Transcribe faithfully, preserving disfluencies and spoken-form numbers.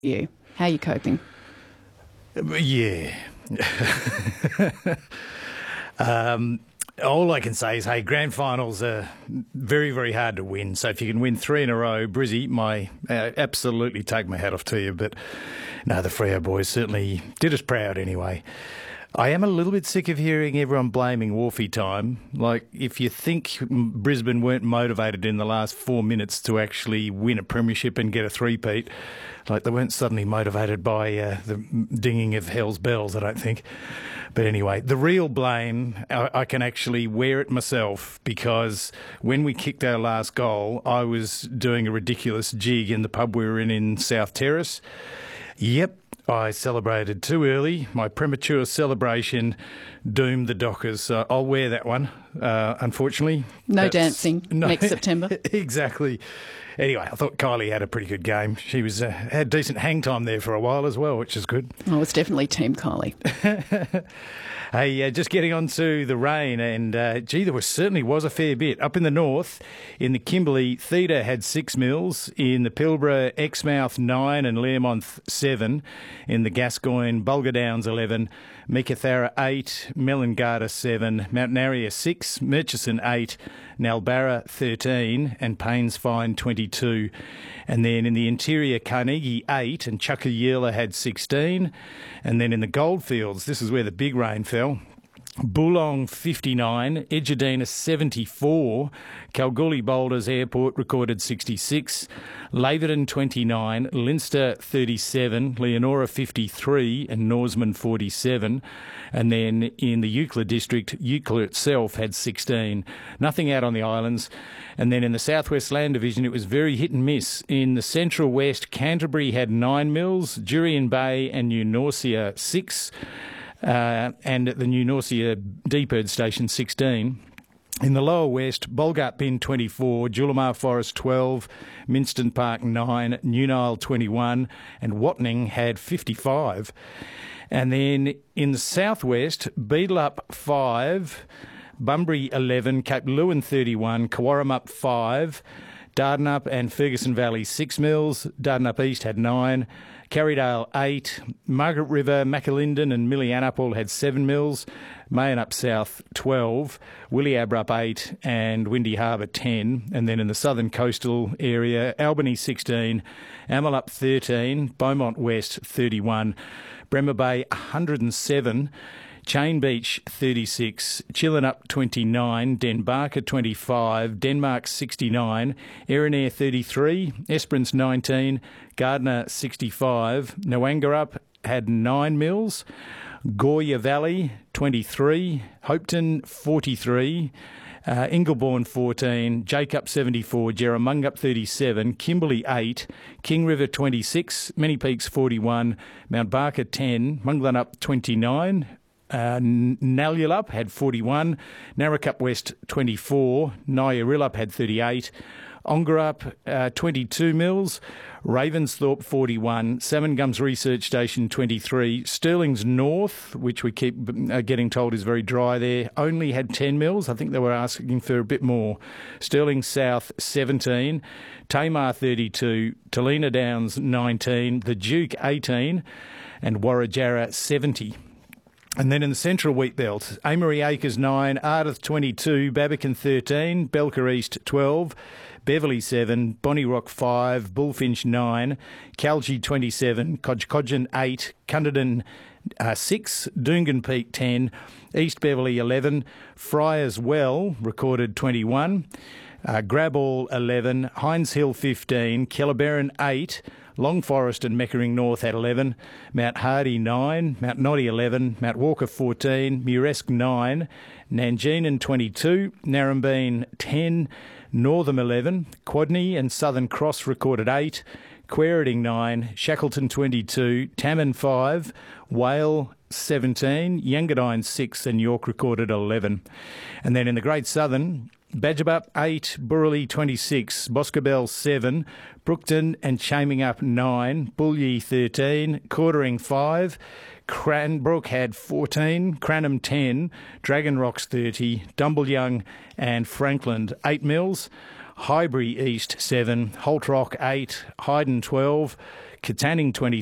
you. How are you coping? Yeah. um, all I can say is, hey, grand finals are very, very hard to win. So if you can win three in a row, Brizzy, my uh, absolutely take my hat off to you. But no, the Freo boys certainly did us proud anyway. I am a little bit sick of hearing everyone blaming Wolfie time. Like, if you think Brisbane weren't motivated in the last four minutes to actually win a premiership and get a three-peat, like they weren't suddenly motivated by uh, the dinging of hell's bells, I don't think. But anyway, the real blame, I, I can actually wear it myself, because when we kicked our last goal, I was doing a ridiculous jig in the pub we were in in South Terrace. Yep. I celebrated too early. My premature celebration doomed the Dockers. So I'll wear that one, uh, unfortunately. No That's, dancing no, next September. Exactly. Anyway, I thought Kylie had a pretty good game. She was uh, had decent hang time there for a while as well, which is good. Oh, it's definitely Team Kylie. Hey, uh, just getting on to the rain, and uh, gee, there was certainly was a fair bit. Up in the north, in the Kimberley, Theta had six mils, in the Pilbara, Exmouth nine and Learmonth seven, in the Gascoyne, Bulga Downs eleven, Meekatharra eight, Melangata seven, Mount Narria six, Murchison eight, Nalbarra thirteen, and Paynes Fine twenty-two. And then in the interior, Carnegie eight, and Chuckayella had sixteen. And then in the Goldfields, this is where the big rain fell. Boolong fifty-nine, Edgedina seventy-four, Kalgoorlie Boulders Airport recorded sixty-six, Laverton twenty-nine, Leinster thirty-seven, Leonora fifty-three and Norseman forty-seven. And then in the Eucla district, Eucla itself had sixteen. Nothing out on the islands. And then in the Southwest Land Division, it was very hit and miss. In the Central West, Canterbury had nine mils, Jurien Bay and New Norcia six. Uh, and at the New Norcia Deeperd Station, sixteen. In the Lower West, Bulgart Bin twenty-four, Julimar Forest twelve, Minston Park nine, New Nile twenty-one, and Watning had fifty-five. And then in the Southwest, Beedelup five, Bunbury eleven, Cape Lewin thirty-one, Kawarramup five, Dardanup and Ferguson Valley six mils, Dardanup East had nine, Carrydale eight, Margaret River, Macalinden and Millianup all had seven mils, Mayanup South twelve, Williabrup eight and Windy Harbour ten. And then in the southern coastal area, Albany sixteen, Amalup thirteen, Beaumont West thirty-one, Bremer Bay one hundred seven, Chain Beach thirty-six, Chillenup twenty-nine, Denbarker twenty-five, Denmark sixty-nine, Erinair thirty-three, Esperance nineteen, Gardner sixty-five, Noangarup had nine mils, Goya Valley twenty-three, Hopetoun forty-three, uh, Ingleborn fourteen, Jacob seventy-four, Jerramungup thirty-seven, Kimberley eight, King River twenty-six, Many Peaks forty-one, Mount Barker ten, Munglanup twenty-nine, Uh, Nalyalup had forty-one, Narrackup West twenty-four, Nyarilup had thirty-eight, Ongarup uh, twenty-two mils, Ravensthorpe forty-one, Salmon Gums Research Station twenty-three, Stirling's North, which we keep uh, getting told is very dry there, only had ten mils. I think they were asking for a bit more. Stirling South seventeen, Tamar thirty-two, Talina Downs nineteen, The Duke eighteen, and Warrajarra seventy. And then in the central wheat belt, Amory Acres nine, Ardith twenty-two, Babbacombe thirteen, Belker East twelve, Beverley seven, Bonnie Rock five, Bullfinch nine, Calgie twenty-seven, Codgecodgeon eight, Cunderdin uh, six, Doongan Peak ten, East Beverley eleven, Friars Well recorded twenty-one, uh, Graball eleven, Hines Hill fifteen, Kellabarron eight, Long Forest and Meckering North had eleven, Mount Hardy nine, Mount Noddy eleven, Mount Walker fourteen, Muresk nine, Nangeenan twenty-two, Narrabeen ten, Northam eleven, Quadney and Southern Cross recorded eight, Quairading nine, Shackleton twenty-two, Tamman five, Whale seventeen, Youngadine six and York recorded eleven. And then in the Great Southern, Badgebup eight, Burralee twenty-six, Boscobel seven, Brookton and Chamingup nine, Bully thirteen, Quartering five, Cranbrook had fourteen, Cranham ten, Dragon Rocks thirty, Dumbleyoung and Franklin eight mils, Highbury East seven, Holt Rock eight, Hyden twelve, Katanning twenty.